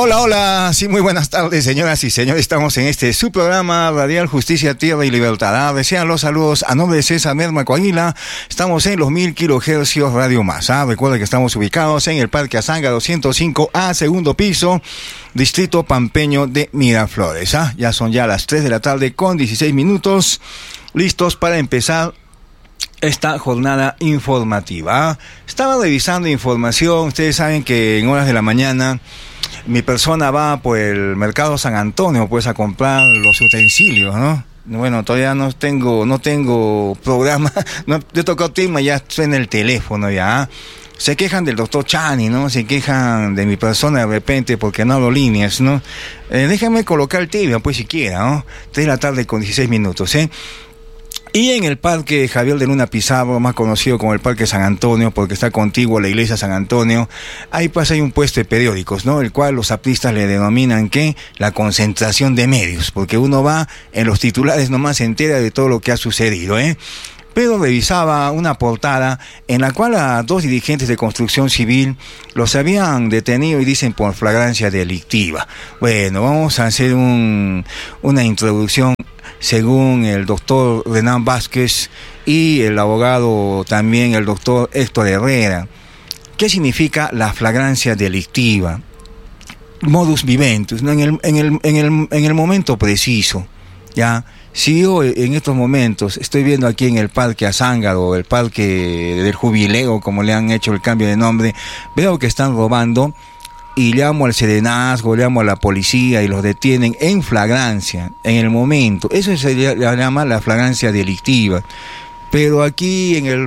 Hola, hola, sí, muy buenas tardes, señoras y señores. Estamos en su programa Radial Justicia, Tierra y Libertad. Desean los saludos a nombre de César Merma Coahuila. Estamos en los 1000 kilohercios Radio Más. Recuerda que estamos ubicados en el Parque Azanga 205A, segundo piso, Distrito Pampeño de Miraflores. Ya son las 3 de la tarde con 16 minutos, listos para empezar esta jornada informativa. Estaba revisando información. Ustedes saben que en horas de la mañana mi persona va por el mercado San Antonio, pues, a comprar los utensilios, ¿no? Bueno, todavía no tengo programa, no he tocado tema, ya estoy en el teléfono ya. Se quejan del doctor Chani, ¿no? Se quejan de mi persona de repente porque no hablo líneas, ¿no? Déjame colocar el tema, pues, siquiera, ¿no? 3 de la tarde con 16 minutos, ¿eh? Y en el Parque Javier de Luna Pizarro, más conocido como el Parque San Antonio, porque está contiguo a la iglesia San Antonio, ahí pues hay un puesto de periódicos, ¿no? El cual los apristas le denominan ¿qué? La concentración de medios, porque uno va en los titulares nomás se entera de todo lo que ha sucedido, ¿eh? Pero revisaba una portada en la cual a 2 dirigentes de construcción civil los habían detenido y dicen por flagrancia delictiva. Bueno, vamos a hacer una introducción según el doctor Renan Vázquez y el abogado también el doctor Héctor Herrera. ¿Qué significa la flagrancia delictiva? Modus viventus, ¿no? En el momento preciso, ¿ya? Si yo en estos momentos estoy viendo aquí en el Parque Azángaro, el Parque del Jubileo, como le han hecho el cambio de nombre, veo que están robando y llamo al serenazgo, llamo a la policía y los detienen en flagrancia, en el momento. Eso se llama la flagrancia delictiva. Pero aquí en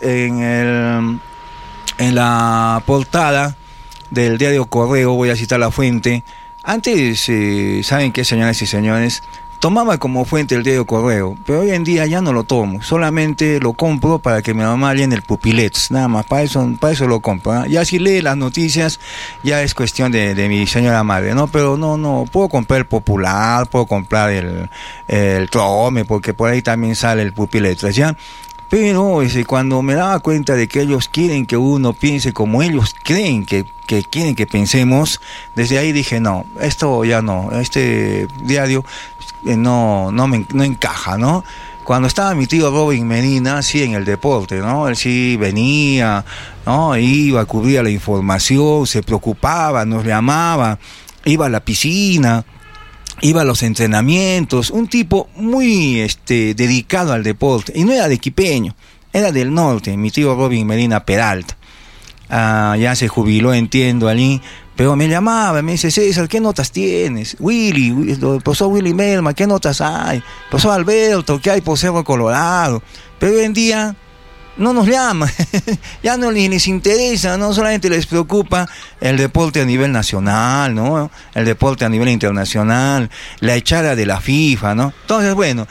la portada del diario Correo, voy a citar la fuente. Antes, ¿saben qué, señoras y señores? Tomaba como fuente el diario Correo, pero hoy en día ya no lo tomo, solamente lo compro para que mi mamá llene el Pupilets, nada más, para eso lo compro, ¿eh? Ya si lee las noticias, ya es cuestión de mi señora madre, ¿no? Pero no, puedo comprar el Popular, puedo comprar el Trome, porque por ahí también sale el Pupiletras, ¿ya? Pero cuando me daba cuenta de que ellos quieren que uno piense como ellos creen que quieren que pensemos, desde ahí dije, no, esto ya no, este diario no encaja, ¿no? Cuando estaba mi tío Robin Medina, sí, en el deporte, ¿no? Él sí venía, ¿no? Iba, cubría la información, se preocupaba, nos llamaba, iba a la piscina, iba a los entrenamientos, un tipo muy dedicado al deporte, y no era de quipeño, era del norte, mi tío Robin Medina Peralta. Ya se jubiló, entiendo, allí, pero me llamaba, me dice, César, ¿qué notas tienes? El profesor Willy Merma, ¿qué notas hay? Profesor Alberto, ¿qué hay por Cerro Colorado? Pero hoy en día no nos llama, ya no les interesa, no solamente les preocupa el deporte a nivel nacional, ¿no? El deporte a nivel internacional, la echada de la FIFA, ¿no? Entonces, bueno,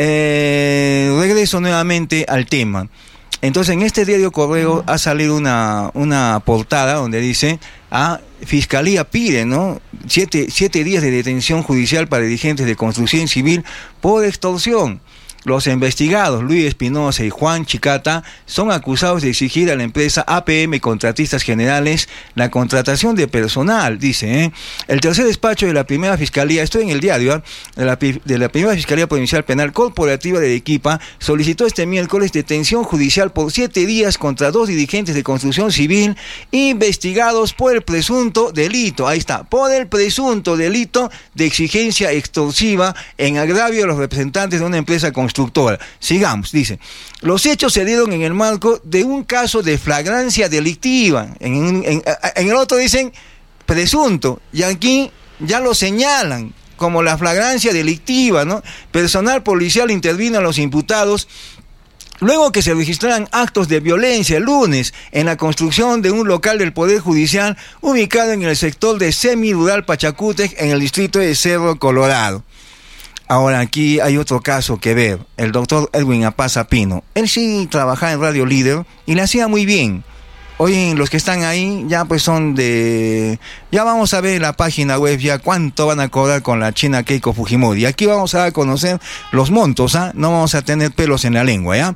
regreso nuevamente al tema. Entonces, en este diario Correo ha salido una portada donde dice, Fiscalía pide, ¿no? 7 días de detención judicial para dirigentes de construcción civil por extorsión. Los investigados, Luis Espinosa y Juan Chicata, son acusados de exigir a la empresa APM Contratistas Generales la contratación de personal, dice, ¿eh? El tercer despacho de la primera fiscalía, estoy en el diario, de la primera Fiscalía Provincial Penal Corporativa de Arequipa, solicitó este miércoles detención judicial por 7 días contra 2 dirigentes de construcción civil investigados por el presunto delito, ahí está, por el presunto delito de exigencia extorsiva en agravio de los representantes de una empresa constructora. Sigamos, dice, los hechos se dieron en el marco de un caso de flagrancia delictiva. En el otro dicen presunto, y aquí ya lo señalan como la flagrancia delictiva, ¿no? Personal policial intervino a los imputados luego que se registraran actos de violencia el lunes en la construcción de un local del Poder Judicial ubicado en el sector de semi-rural Pachacútec, en el distrito de Cerro Colorado. Ahora, aquí hay otro caso que ver, el doctor Edwin Apaza Pino. Él sí trabajaba en Radio Líder y le hacía muy bien. Hoy los que están ahí ya pues son de... Ya vamos a ver en la página web ya cuánto van a cobrar con la china Keiko Fujimori. Aquí vamos a dar a conocer los montos, no vamos a tener pelos en la lengua, ¿ya?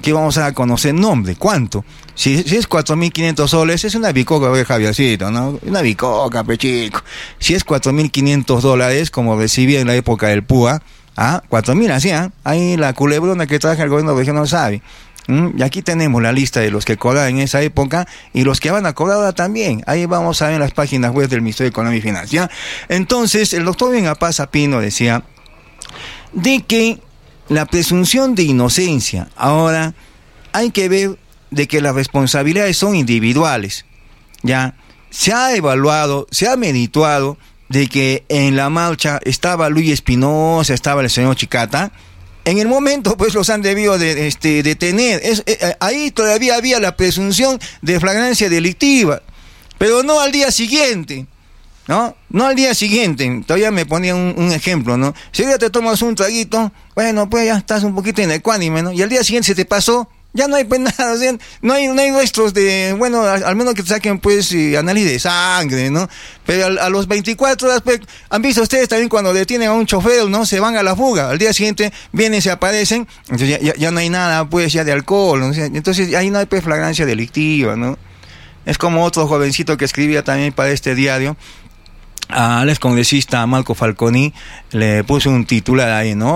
que vamos a conocer nombre, ¿cuánto? Si es 4.500 soles, es una bicoca, Javiercito, ¿no? Una bicoca, pechico. Si es 4.500 dólares, como recibía en la época del PUA, 4.000 hacían, ahí la culebrona que traje el gobierno regional sabe. Y aquí tenemos la lista de los que cobraban en esa época y los que van a cobrar ahora también. Ahí vamos a ver en las páginas web del Ministerio de Economía y Finanzas, ¿ya? Entonces, el doctor Benapaz Sapino decía de que la presunción de inocencia, ahora hay que ver de que las responsabilidades son individuales, ¿ya? Se ha evaluado, se ha medituado de que en la marcha estaba Luis Espinosa, estaba el señor Chicata. En el momento, pues, los han debido detener. Ahí todavía había la presunción de flagrancia delictiva, pero no al día siguiente, ¿no? No al día siguiente. Todavía me ponía un ejemplo, ¿no? Si ya te tomas un traguito, bueno, pues ya estás un poquito inecuánime, ¿no? Y al día siguiente se te pasó, ya no hay pues nada, o sea, no hay nuestros de, bueno, al menos que te saquen pues análisis de sangre, ¿no? Pero a los 24 horas, pues, han visto ustedes también cuando detienen a un chofer, ¿no? Se van a la fuga, al día siguiente vienen, se aparecen, entonces ya no hay nada pues ya de alcohol, ¿no? O sea, entonces ahí no hay pues flagrancia delictiva, ¿no? Es como otro jovencito que escribía también para este diario, al excongresista Marco Falconi, le puse un titular ahí, ¿no?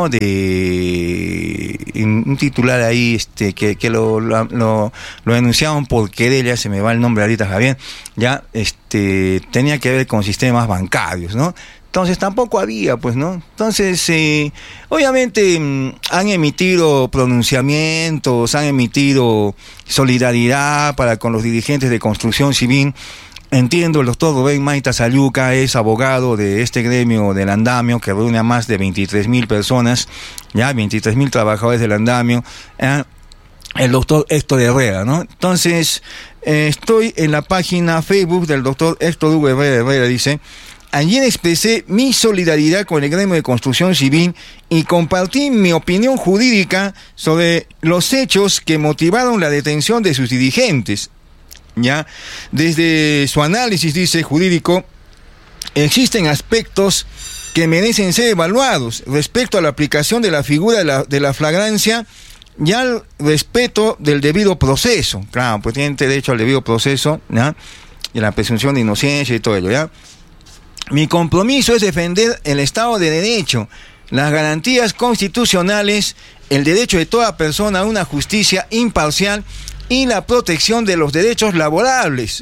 Un titular ahí que lo denunciaban por querella, se me va el nombre ahorita, Javier, ya, tenía que ver con sistemas bancarios, ¿no? Entonces tampoco había, pues, ¿no? Entonces, obviamente han emitido pronunciamientos, han emitido solidaridad para con los dirigentes de construcción civil. Entiendo, el doctor Rubén Maita Sayuca es abogado de este gremio del andamio que reúne a más de 23.000 personas, ya 23.000 trabajadores del andamio, el doctor Héctor Herrera, ¿no? Entonces, estoy en la página Facebook del doctor Héctor Hugo Herrera, dice: ayer expresé mi solidaridad con el gremio de construcción civil y compartí mi opinión jurídica sobre los hechos que motivaron la detención de sus dirigentes. Ya, desde su análisis, dice, jurídico, existen aspectos que merecen ser evaluados respecto a la aplicación de la figura de la flagrancia y al respeto del debido proceso. Claro, pues tienen derecho al debido proceso, ¿ya? Y la presunción de inocencia y todo ello, ¿ya? Mi compromiso es defender el Estado de Derecho, las garantías constitucionales, el derecho de toda persona a una justicia imparcial y la protección de los derechos laborales,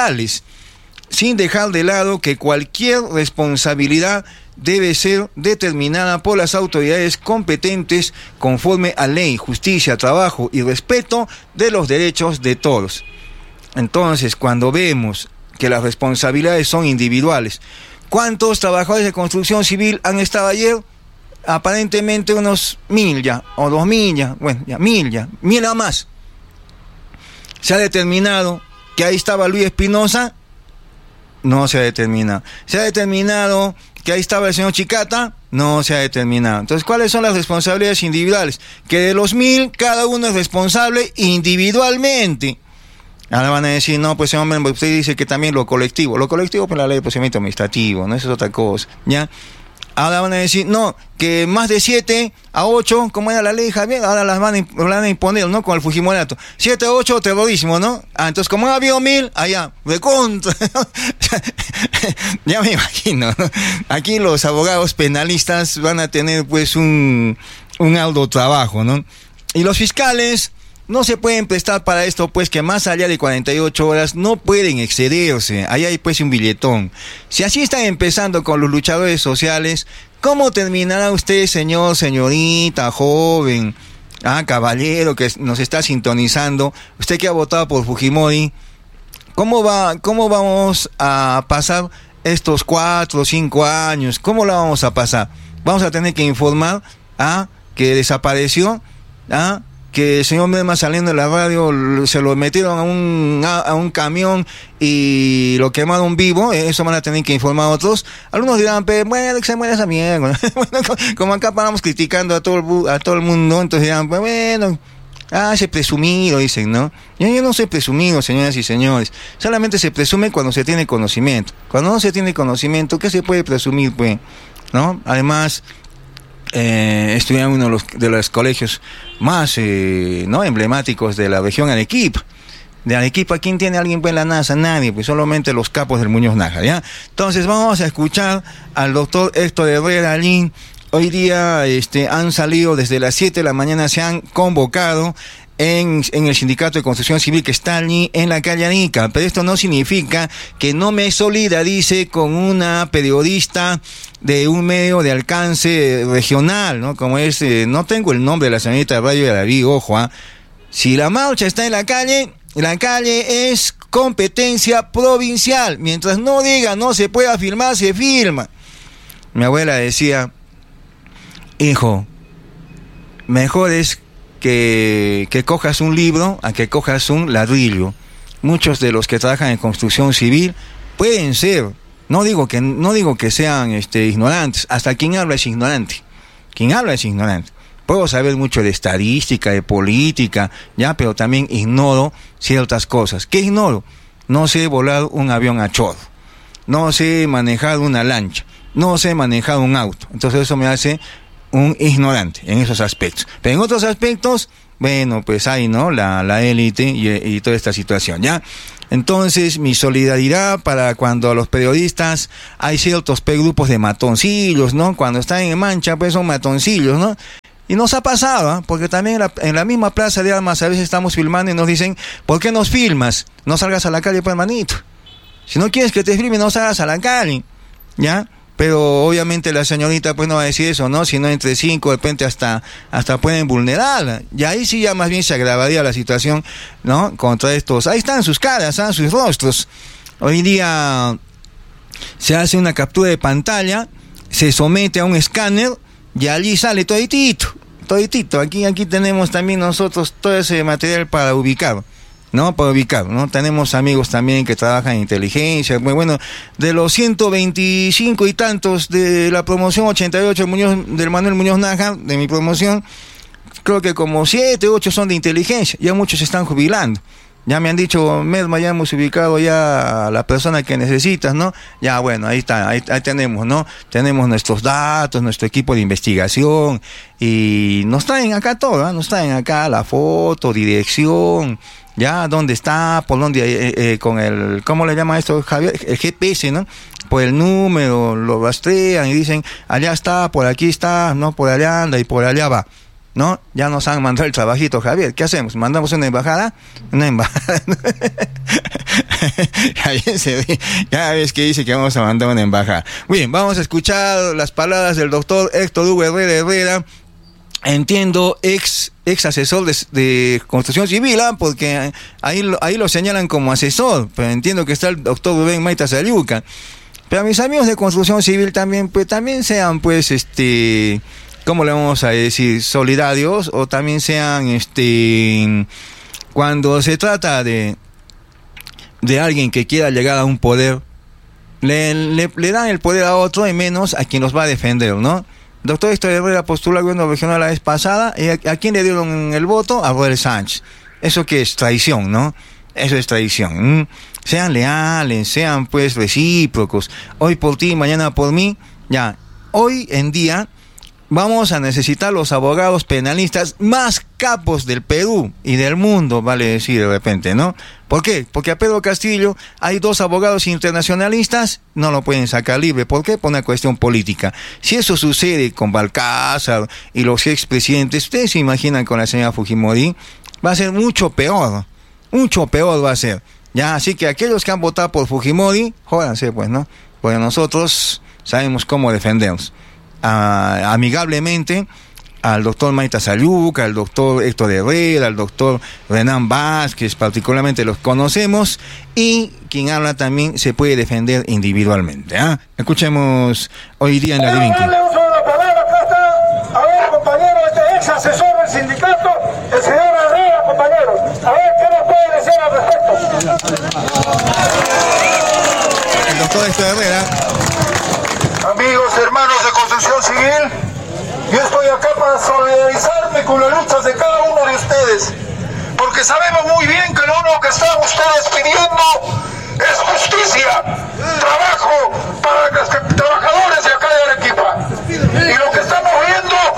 sin dejar de lado que cualquier responsabilidad debe ser determinada por las autoridades competentes conforme a ley, justicia, trabajo y respeto de los derechos de todos. Entonces, cuando vemos que las responsabilidades son individuales, ¿cuántos trabajadores de construcción civil han estado ayer? Aparentemente unos 1.000 ya, o 2.000 ya, bueno, ya 1.000 a más. ¿Se ha determinado que ahí estaba Luis Espinosa? No se ha determinado. ¿Se ha determinado que ahí estaba el señor Chicata? No se ha determinado. Entonces, ¿cuáles son las responsabilidades individuales? Que de los 1.000, cada uno es responsable individualmente. Ahora van a decir, no, pues hombre, usted dice que también lo colectivo por la ley de procedimiento administrativo, no, eso es otra cosa, ¿ya? Ahora van a decir, no, que más de 7 a 8, como era la ley, Javier, ahora las van a imponer, ¿no? Con el Fujimorato. 7 a 8, terrorismo, ¿no? Entonces, como ha habido 1.000, allá, de contra. Ya me imagino, ¿no? Aquí los abogados penalistas van a tener, pues, un arduo trabajo, ¿no? Y los fiscales no se pueden prestar para esto, pues, que más allá de 48 horas no pueden excederse. Ahí hay pues un billetón. Si así están empezando con los luchadores sociales, ¿cómo terminará usted, señor, señorita, joven, caballero que nos está sintonizando? Usted que ha votado por Fujimori, ¿cómo vamos a pasar estos 4 o 5 años? ¿Cómo la vamos a pasar? Vamos a tener que informar que desapareció, que el señor Medma saliendo de la radio se lo metieron a un camión y lo quemaron vivo. Eso van a tener que informar a otros. Algunos dirán, bueno, que se muere esa mierda. Bueno, como acá paramos criticando a todo el mundo, entonces dirán, bueno, ese presumido, dicen, ¿no? Yo no soy presumido, señoras y señores. Solamente se presume cuando se tiene conocimiento. Cuando no se tiene conocimiento, ¿qué se puede presumir, pues? ¿No? Además, estudié en uno de los colegios más ¿no? emblemáticos de la región Arequipa. De Arequipa, ¿quién tiene a alguien pues en la NASA? Nadie, pues solamente los capos del Muñoz Nájar, ¿ya? Entonces vamos a escuchar al doctor Héctor Herrera Alín. Hoy día han salido desde las 7 de la mañana, se han convocado en el Sindicato de Construcción Civil que está allí en la calle Arica, pero esto no significa que no me solidarice con una periodista de un medio de alcance regional, ¿no? Como es, no tengo el nombre de la señorita Radio de David, ojo, si la marcha está en la calle es competencia provincial, mientras no diga no se pueda filmar, se filma. Mi abuela decía, hijo, mejor es que cojas un libro a que cojas un ladrillo. Muchos de los que trabajan en construcción civil pueden ser, no digo que sean ignorantes, hasta quien habla es ignorante. Puedo saber mucho de estadística, de política, ya, pero también ignoro ciertas cosas. ¿Qué ignoro? No sé volar un avión a chorro, no sé manejar una lancha, no sé manejar un auto. Entonces eso me hace un ignorante en esos aspectos. Pero en otros aspectos, bueno, pues hay, ¿no? La élite y toda esta situación, ¿ya? Entonces, mi solidaridad para cuando a los periodistas hay ciertos grupos de matoncillos, ¿no? Cuando están en mancha, pues son matoncillos, ¿no? Y nos ha pasado, porque también en la misma Plaza de Armas a veces estamos filmando y nos dicen, ¿por qué nos filmas? No salgas a la calle, pues, hermanito. Si no quieres que te filme, no salgas a la calle, ¿ya? Pero obviamente la señorita pues no va a decir eso, ¿no? Sino entre 5, de repente hasta pueden vulnerarla. Y ahí sí ya más bien se agravaría la situación, ¿no? Contra estos. Ahí están sus caras, sus rostros. Hoy día se hace una captura de pantalla, se somete a un escáner y allí sale toditito. Aquí tenemos también nosotros todo ese material para ubicar. ¿No? Para ubicar, ¿no? Tenemos amigos también que trabajan en inteligencia. Bueno, de los 125 y tantos de la promoción 88 del Manuel Muñoz Nájar, de mi promoción, creo que como 7, 8 son de inteligencia. Ya muchos se están jubilando. Ya me han dicho, Medma, ya hemos ubicado ya a la persona que necesitas, ¿no? Ya, bueno, ahí está, ahí tenemos, ¿no? Tenemos nuestros datos, nuestro equipo de investigación, y nos traen acá todo, ¿no? Nos traen acá la foto, dirección, ya, dónde está, por dónde, con el, ¿cómo le llama esto, Javier? El GPS, ¿no? Por el número, lo rastrean y dicen, allá está, por aquí está, ¿no? Por allá anda y por allá va, ¿no? Ya nos han mandado el trabajito, Javier. ¿Qué hacemos? ¿Mandamos una embajada? Una embajada. Cada vez que dice que vamos a mandar una embajada. Bien, vamos a escuchar las palabras del doctor Héctor Hugo Herrera. Entiendo, ex asesor de construcción civil, porque ahí lo señalan como asesor, pero entiendo que está el doctor Rubén Maita Sayuca. Pero mis amigos de construcción civil también, pues también sean, pues, ¿cómo le vamos a decir? Solidarios, o también sean, cuando se trata de alguien que quiera llegar a un poder, le dan el poder a otro y menos a quien los va a defender, ¿no? Doctor Héctor Herrera postuló al gobierno regional la vez pasada, y ¿a quién le dieron el voto? A Roel Sánchez. ¿Eso qué es? Traición, ¿no? Eso es traición. Sean leales, sean pues recíprocos. Hoy por ti, mañana por mí. Ya, hoy en día vamos a necesitar los abogados penalistas más capos del Perú y del mundo, vale decir de repente, ¿no? ¿Por qué? Porque a Pedro Castillo hay 2 abogados internacionalistas, no lo pueden sacar libre. ¿Por qué? Por una cuestión política. Si eso sucede con Balcázar y los expresidentes, ustedes se imaginan con la señora Fujimori, va a ser mucho peor va a ser. Ya, así que aquellos que han votado por Fujimori, jódanse pues, ¿no? Porque nosotros sabemos cómo defendernos. Amigablemente al doctor Maita Sayuca, al doctor Héctor Herrera, al doctor Renan Vázquez, particularmente los conocemos, y quien habla también se puede defender individualmente. Escuchemos hoy día en la Divinqui. A ver, compañero, ex asesor del sindicato, el señor Herrera, compañero. A ver, ¿qué nos puede decir al respecto? El doctor Héctor Herrera. Amigos, hermanos de construcción civil, yo estoy acá para solidarizarme con las luchas de cada uno de ustedes, porque sabemos muy bien que lo único que están ustedes pidiendo es justicia, trabajo para los trabajadores de acá de Arequipa. Y lo que estamos viendo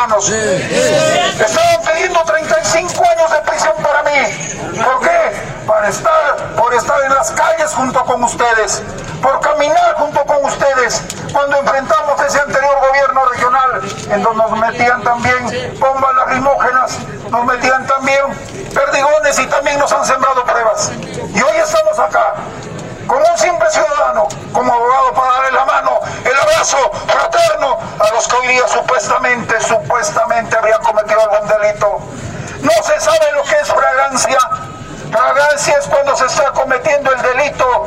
hermanos. Estaban pidiendo 35 años de prisión para mí. ¿Por qué? Por estar en las calles junto con ustedes, por caminar junto con ustedes, cuando enfrentamos ese anterior gobierno regional, en donde nos metían también bombas lacrimógenas, nos metían también perdigones y también nos han sembrado pruebas. Y hoy estamos acá, como un simple ciudadano, como abogado, para darle la mano, el abrazo fraterno a los que hoy día supuestamente habrían cometido algún delito. No se sabe lo que es flagrancia. Flagrancia es cuando se está cometiendo el delito.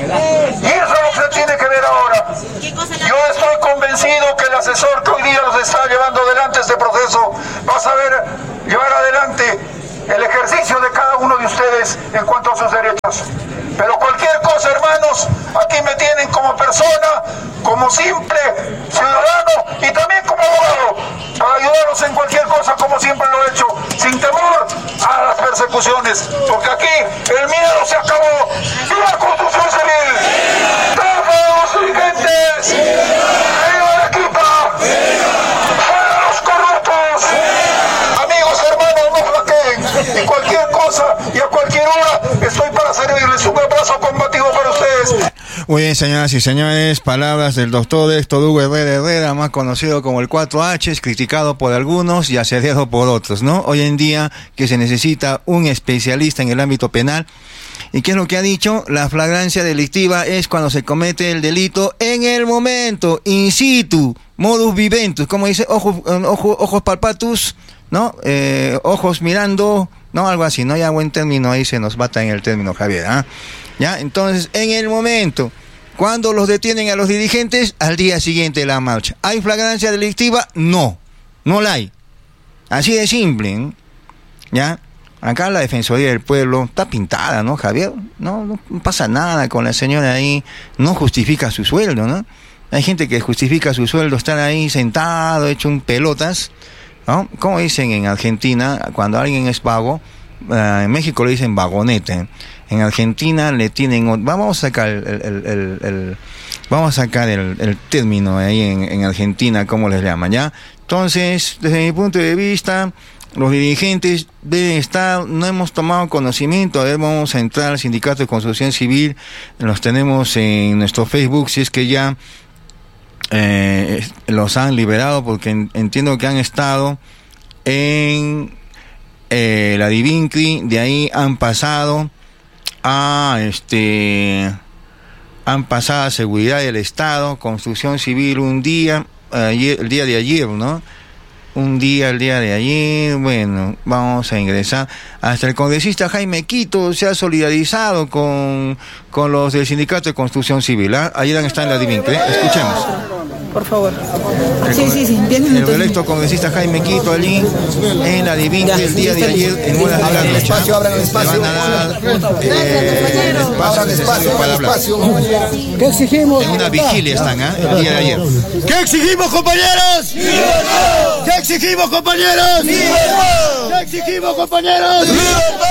Y eso es lo que se tiene que ver ahora. Yo estoy convencido que el asesor que hoy día nos está llevando adelante este proceso va a saber llevar adelante el ejercicio de cada uno de ustedes en cuanto a sus derechos. Pero cualquier cosa, hermanos, aquí me tienen como persona, como simple ciudadano y también como abogado, para ayudarlos en cualquier cosa, como siempre lo he hecho, sin temor a las persecuciones, porque aquí el miedo se acabó. ¡Viva la Constitución Civil! ¡Viva los dirigentes! ¡Viva la equipa! ¡Fuera los corruptos! Amigos, hermanos, no flaqueen. Y cualquier cosa y a cualquier hora estoy para servirles. Un abrazo combativo para ustedes. Muy bien, señoras y señores, palabras del doctor Héctor Hugo Herrera, más conocido como el 4H, criticado por algunos y asediado por otros, ¿no? Hoy en día que se necesita un especialista en el ámbito penal. ¿Y qué es lo que ha dicho? La flagrancia delictiva es cuando se comete el delito en el momento, in situ, modus viventus, como dice, ojos palpatus, ¿no? Ojos mirando, ¿no? Algo así, ¿no? Ya buen término, ahí se nos bata en el término, Javier, ¿ah? ¿Ya? Entonces, en el momento, cuando los detienen a los dirigentes, al día siguiente de la marcha. ¿Hay flagrancia delictiva? No la hay. Así de simple, ¿no? ¿Ya? Acá la Defensoría del Pueblo está pintada, ¿no, Javier? No pasa nada con la señora ahí, no justifica su sueldo, ¿no? Hay gente que justifica su sueldo, estar ahí sentado, hecho un pelotas, ¿no? Como dicen en Argentina, cuando alguien es vago, en México le dicen vagonete. En Argentina le tienen... Vamos a sacar el término ahí en Argentina, ¿cómo les llaman? ¿Ya? Entonces, desde mi punto de vista, los dirigentes deben estar... No hemos tomado conocimiento. A ver, vamos a entrar al Sindicato de Construcción Civil. Los tenemos en nuestro Facebook, si es que ya los han liberado, porque entiendo que han estado en la Divincri, de ahí han pasado han pasado a Seguridad del Estado, Construcción Civil el día de ayer, ¿no? El día de ayer, bueno, vamos a ingresar. Hasta el congresista Jaime Quito se ha solidarizado con los del Sindicato de Construcción Civil, ¿eh? Ayer han estado en la Divincri, escuchemos. Por favor. Sí. El electo congresista Jaime Quito allí en la Divincri el día de ayer en horas de la noche. Abran el espacio. Le van a dar espacio necesario para hablar. ¿Qué exigimos? En una vigilia están, el día de ayer. ¿Qué exigimos, compañeros? ¿Qué exigimos, compañeros? ¿Qué exigimos, compañeros?